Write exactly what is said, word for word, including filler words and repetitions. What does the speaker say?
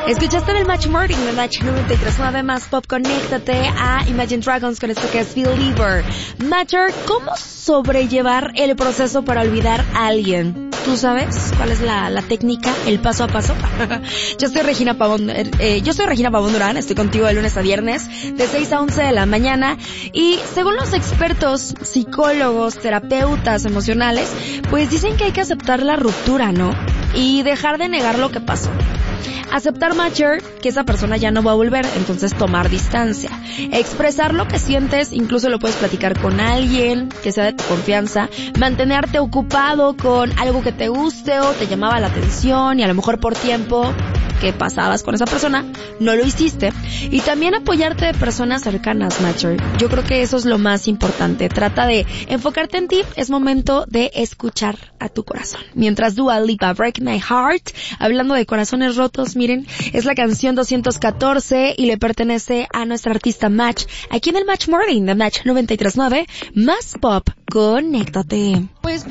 Escuchaste en el Match Morning de Match noventa y tres punto nueve más pop. Conéctate a Imagine Dragons con esto que es Believer. Matcher, ¿cómo sobrellevar el proceso para olvidar a alguien? ¿Tú sabes cuál es la, la técnica, el paso a paso? Yo soy Regina Pavón, eh, yo soy Regina Pavón Durán, estoy contigo de lunes a viernes, de seis a once de la mañana, y según los expertos, psicólogos, terapeutas emocionales, pues dicen que hay que aceptar la ruptura, ¿no? Y dejar de negar lo que pasó. Aceptar, Matcher, que esa persona ya no va a volver, entonces tomar distancia. Expresar lo que sientes, incluso lo puedes platicar con alguien que sea de tu confianza. Mantenerte ocupado con algo que te guste o te llamaba la atención y a lo mejor por tiempo que pasabas con esa persona, no lo hiciste. Y también apoyarte de personas cercanas, Matcher. Yo creo que eso es lo más importante. Trata de enfocarte en ti. Es momento de escuchar a tu corazón. Mientras Dua Lipa, Break My Heart, hablando de corazones rotos, miren, es la canción doscientos catorce y le pertenece a nuestra artista Match, aquí en el Match Morning de Match noventa y tres punto nueve, más pop. Conéctate. Pues